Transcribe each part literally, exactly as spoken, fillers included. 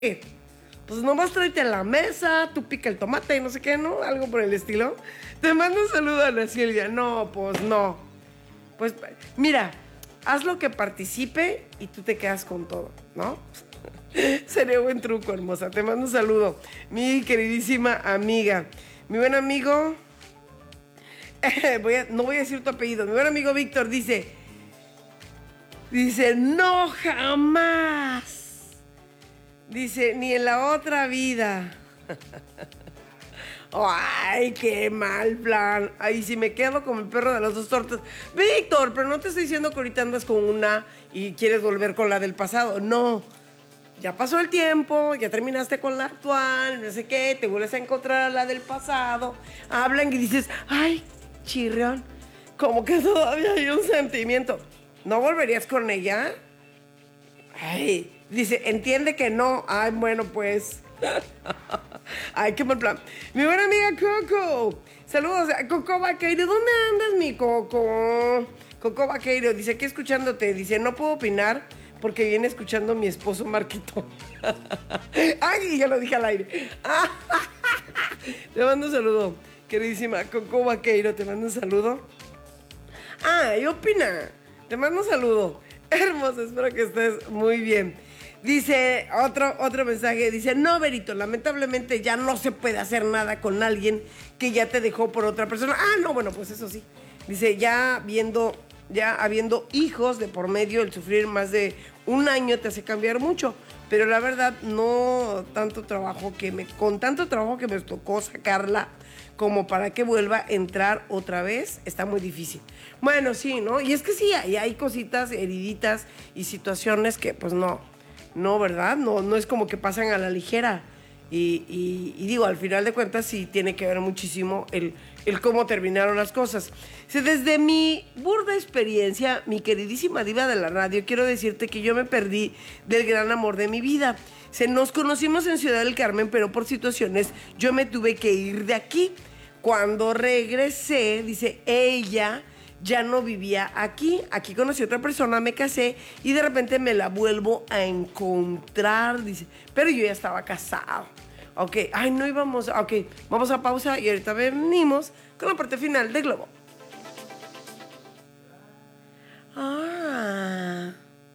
Pues nomás tráete a la mesa, tú pica el tomate y no sé qué, ¿no? Algo por el estilo. Te mando un saludo a Ana Silvia. No, pues no. Pues mira, haz lo que participe y tú te quedas con todo, ¿no? Sería buen truco, hermosa. Te mando un saludo, mi queridísima amiga. Mi buen amigo... voy a, no voy a decir tu apellido. Mi buen amigo Víctor dice... Dice, no jamás. Dice, ni en la otra vida. Ay, qué mal plan. Ay, si me quedo como el perro de las dos tortas. Víctor, pero no te estoy diciendo que ahorita andas con una y quieres volver con la del pasado. No. Ya pasó el tiempo, ya terminaste con la actual, no sé qué, te vuelves a encontrar a la del pasado. Hablan y dices, ay, chirrión, como que todavía hay un sentimiento. ¿No volverías con ella? Ay, dice, entiende que no. Ay, bueno, pues. Ay, qué mal plan. Mi buena amiga Coco. Saludos a Coco Vaqueiro. ¿Dónde andas, mi Coco? Coco Vaqueiro dice, aquí escuchándote. Dice, no puedo opinar porque viene escuchando mi esposo Marquito. Ay, ya lo dije al aire. Te mando un saludo, queridísima Coco Vaqueiro. Te mando un saludo. Ay, opina. Te mando un saludo. Hermoso, espero que estés muy bien. Dice otro, otro mensaje, dice, no, Berito, lamentablemente ya no se puede hacer nada con alguien que ya te dejó por otra persona. Ah, no, bueno, pues eso sí. Dice, ya viendo, ya habiendo hijos de por medio, el sufrir más de un año te hace cambiar mucho. Pero la verdad, no tanto trabajo que me, con tanto trabajo que me tocó sacarla como para que vuelva a entrar otra vez, está muy difícil. Bueno, sí, ¿no? Y es que sí, hay, hay cositas, heriditas y situaciones que pues no, no, ¿verdad? No, no es como que pasan a la ligera. Y, y, y digo, al final de cuentas sí tiene que ver muchísimo el, el cómo terminaron las cosas. Desde mi burda experiencia, mi queridísima diva de la radio, quiero decirte que yo me perdí del gran amor de mi vida. Se nos conocimos en Ciudad del Carmen, pero por situaciones yo me tuve que ir de aquí. Cuando regresé, dice, ella ya no vivía aquí. Aquí conocí a otra persona, me casé y de repente me la vuelvo a encontrar, dice, pero yo ya estaba casado. Ok, ay, no íbamos, ok, vamos a pausa y ahorita venimos con la parte final de Globo. Ah...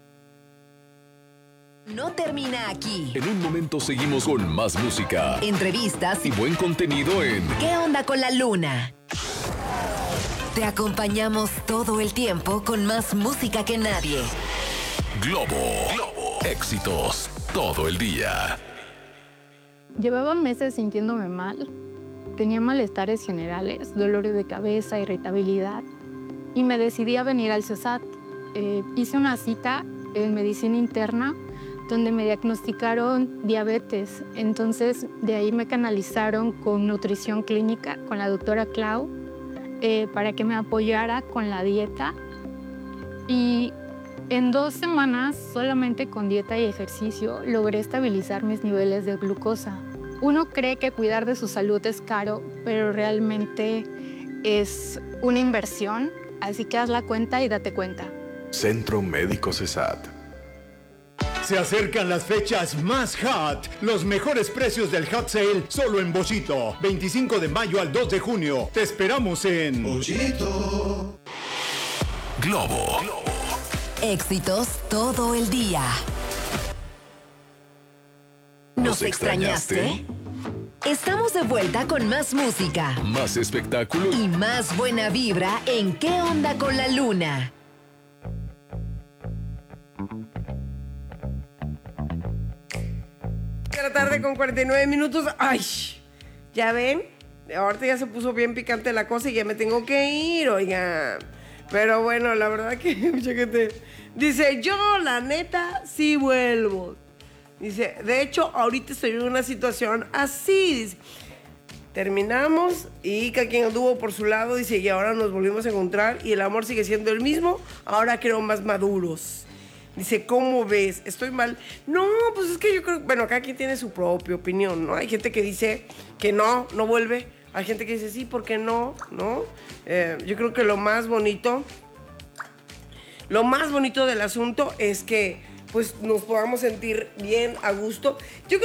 No termina aquí. En un momento seguimos con más música, entrevistas y buen contenido en ¿Qué onda con la luna? Te acompañamos todo el tiempo con más música que nadie. Globo. Globo. Éxitos todo el día. Llevaba meses sintiéndome mal. Tenía malestares generales, dolores de cabeza, irritabilidad. Y me decidí a venir al CESAT. Eh, hice una cita en medicina interna donde me diagnosticaron diabetes. Entonces, de ahí me canalizaron con nutrición clínica, con la doctora Clau, eh, para que me apoyara con la dieta. Y en dos semanas, solamente con dieta y ejercicio, logré estabilizar mis niveles de glucosa. Uno cree que cuidar de su salud es caro, pero realmente es una inversión, así que haz la cuenta y date cuenta. Centro Médico CESAT. Se acercan las fechas más hot. Los mejores precios del hot sale solo en Bollito. veinticinco de mayo al dos de junio. Te esperamos en Bollito. Globo. Globo. Éxitos todo el día. ¿Nos extrañaste? Estamos de vuelta con más música, más espectáculo y más buena vibra en ¿Qué onda con la luna? De la tarde con cuarenta y nueve minutos. Ay, ¿ya ven? Ahorita ya se puso bien picante la cosa y ya me tengo que ir, oigan. Pero bueno, la verdad que mucha gente dice, yo la neta sí vuelvo. Dice, de hecho, ahorita estoy en una situación así. Dice, terminamos y cada quien anduvo por su lado. Dice, y ahora nos volvimos a encontrar y el amor sigue siendo el mismo. Ahora creo más maduros. Dice, ¿cómo ves? ¿Estoy mal? No, pues es que yo creo... Bueno, cada quien tiene su propia opinión, ¿no? Hay gente que dice que no, no vuelve. Hay gente que dice, sí, ¿por qué no? ¿No? Eh, yo creo que lo más bonito... Lo más bonito del asunto es que pues nos podamos sentir bien, a gusto. Yo